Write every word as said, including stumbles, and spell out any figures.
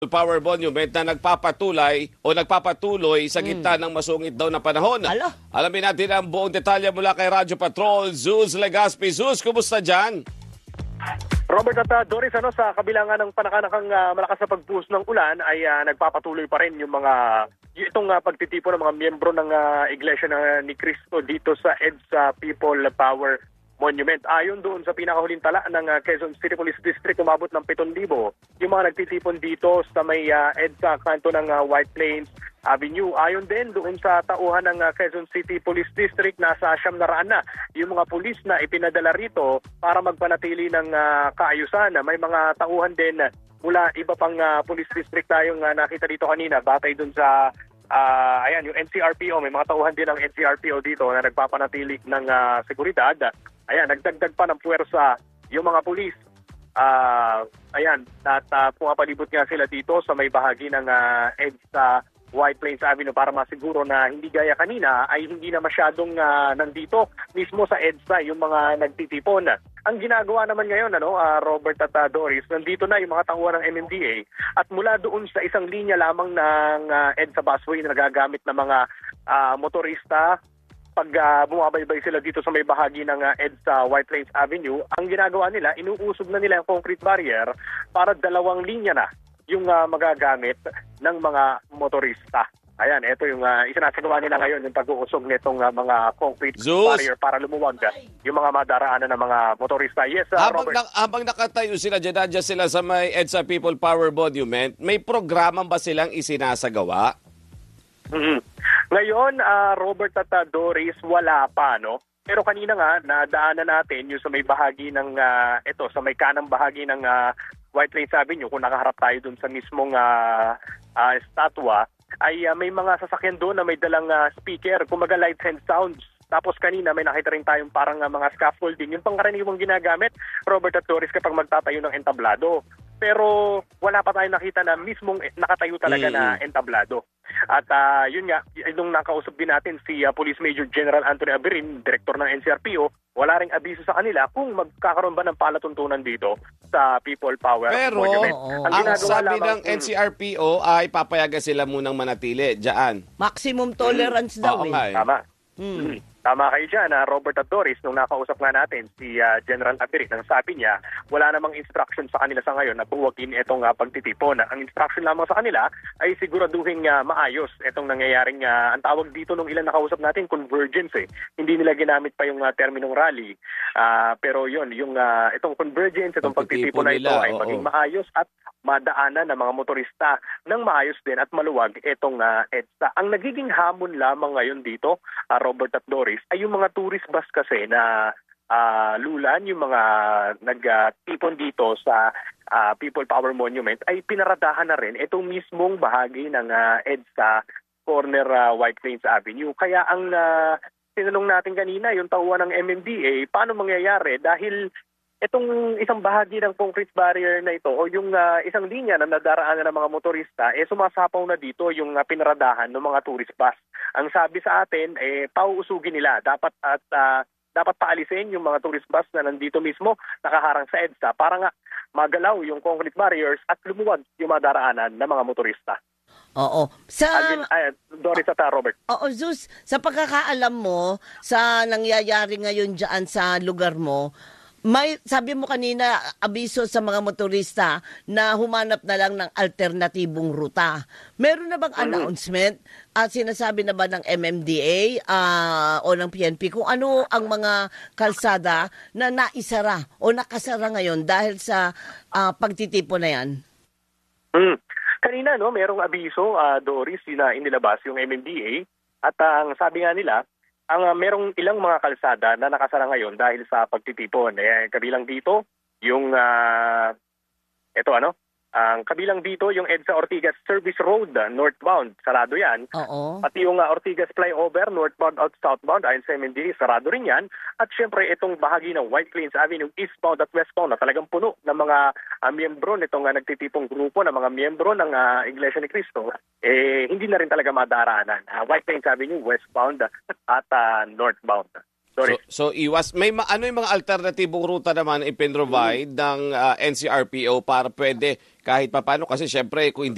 Power Monument na nagpapatuloy o nagpapatuloy sa gitna ng masungit daw na panahon. Hala. Alamin natin ang buong detalye mula kay Radyo Patrol, Zeus Legaspi. Zeus, kumusta dyan? Robert at uh, Doris, ano, sa kabilangan ng panakanakang uh, malakas na pagbuhos ng ulan ay uh, nagpapatuloy pa rin yung mga yung itong uh, pagtitipon ng mga miyembro ng uh, Iglesia na, ni Cristo dito sa EDSA People Power Monument. Ayon doon sa pinakahuling tala ng uh, Quezon City Police District, umabot ng pitong libo yung mga nagtitipon dito sa may uh, EDSA kanto ng uh, White Plains Avenue. Ayon din doon sa tauhan ng uh, Quezon City Police District, nasa siyam na raan na yung mga pulis na ipinadala rito para magpanatili ng uh, kaayusan. May mga tauhan din mula iba pang uh, police district tayong uh, nakita dito kanina, batay doon sa uh, ayan, yung N C R P O. May mga tauhan din ng N C R P O dito na nagpapanatili ng uh, seguridad. Ayan, nagdagdag pa ng puwersa yung mga pulis. Uh, ayan, at uh, pumapalibot nga sila dito sa may bahagi ng uh, EDSA White Plains Avenue para masiguro na hindi gaya kanina ay hindi na masyadong uh, nandito mismo sa EDSA yung mga nagtitipon. Ang ginagawa naman ngayon, ano, uh, Robert at uh, Doris, nandito na yung mga tauhan ng M M D A at mula doon sa isang linya lamang ng uh, EDSA busway na nagagamit ng mga uh, motorista. Pag uh, bumabaybay sila dito sa may bahagi ng uh, EDSA White Plains Avenue, ang ginagawa nila, inuusog na nila yung concrete barrier para dalawang linya na yung uh, magagamit ng mga motorista. Ayan, ito yung uh, isinasagawa nila ngayon, yung pag-uusog nitong uh, mga concrete Zeus, barrier para lumuwag yung mga madaraanan ng mga motorista. Yes, uh, habang, Robert. na, habang nakatayo sila dyan, dyan sila sa may EDSA People Power Monument, may programa ba silang isinasagawa? Mm-hmm. Ngayon, uh, Robert at uh, Doris, wala pa, no? Pero kanina nga, nadaanan natin yung sa may bahagi ng, uh, ito, sa may kanang bahagi ng uh, White Plains Avenue, kung nakaharap tayo dun sa mismong uh, uh, statwa, ay uh, may mga sasakyan doon na may dalang uh, speaker, kumaga lights and sounds. Tapos kanina may nakita rin tayong parang uh, mga scaffolding. Yung pangkaraniwang ginagamit, Robert at Doris, kapag magtatayo ng entablado. Pero wala pa tayong nakita na mismong nakatayo talaga mm-hmm. na entablado. At uh, yun nga, nung nakausap din natin si uh, Police Major General Anthony Aberin, Director ng N C R P O, wala ring abiso sa kanila kung magkakaroon ba ng palatuntunan dito sa People Power Pero, Monument. Ang, ang sabi lamang, ng N C R P O ay papayagan sila munang manatili dyan. Maximum tolerance mm. daw Oo, eh. eh. Tama. Hmm. Tama kayo dyan, uh, Robert at Doris, nung nakausap nga natin si uh, General Aberin, nang sabi niya, wala namang instruction sa kanila sa ngayon na buwagin itong uh, pagtitipon. Ang instruction lamang sa kanila ay siguraduhin uh, maayos itong nangyayaring, uh, ang tawag dito nung ilan nakausap natin, convergence eh. Hindi nila ginamit pa yung uh, terminong rally. Uh, pero yun, yung uh, itong convergence, itong pagtitipon na ito nila, ay maging maayos at madaanan ng mga motorista ng maayos din at maluwag itong uh, EDSA. Ang nagiging hamon lamang ngayon dito, uh, Robert at Doris, ay yung mga tourist bus kasi na uh, lulan, yung mga nagtipon uh, dito sa uh, People Power Monument, ay pinaradahan na rin itong mismong bahagi ng uh, EDSA corner uh, White Plains Avenue. Kaya ang uh, tinanong natin kanina, yung tauhan ng M M D A, paano mangyayari? Dahil itong isang bahagi ng concrete barrier na ito o yung uh, isang linya na nadaraanan ng mga motorista, eh sumasapaw na dito yung uh, pinaradahan ng mga tourist bus. Ang sabi sa atin, eh pauusugin nila. Dapat at uh, dapat paalisin yung mga tourist bus na nandito mismo nakaharang sa EDSA para nga magalaw yung concrete barriers at lumuwag yung madaraanan ng mga motorista. Oo. Sa Agin, ay, Doris at uh, Robert. Oo, Zeus, sa pagkakaalam mo sa nangyayari ngayon diyan sa lugar mo, may, sabi mo kanina, abiso sa mga motorista na humanap na lang ng alternatibong ruta. Meron na bang announcement at sinasabi na ba ng M M D A uh, o ng P N P kung ano ang mga kalsada na naisara o nakasara ngayon dahil sa uh, pagtitipon na yan? Hmm. Kanina, no, merong abiso, uh, Doris, na inilabas yung M M D A at uh, ang sabi nga nila, ang uh, merong ilang mga kalsada na nakasara ngayon dahil sa pagtitipon. Eh, kabilang dito, yung, uh, ito ano, ang kabilang dito, yung EDSA Ortigas Service Road, uh, northbound, sarado yan. Oo. Pati yung uh, Ortigas Flyover, northbound at southbound, ayon sa M M D A, sarado rin yan. At syempre, itong bahagi ng White Plains Avenue, eastbound at westbound, na talagang puno ng mga uh, miyembro nitong uh, nagtitipong grupo, ng mga miyembro ng uh, Iglesia ni Cristo, eh, hindi na rin talaga madaraanan. Uh, White Plains Avenue, westbound uh, at uh, northbound. Sorry. So, so iwas, may ma- ano yung mga alternatibong ruta naman ipin-provide mm-hmm. ng uh, N C R P O para pwede kahit papano kasi syempre kung hindi